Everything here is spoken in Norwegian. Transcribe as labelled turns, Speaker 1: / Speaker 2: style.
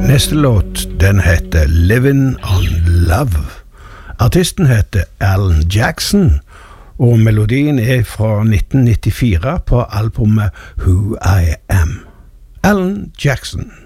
Speaker 1: Neste låt, den heter Living on Love. Artisten heter Alan Jackson, og melodien fra 1994 på albumet Who I Am. Alan Jackson.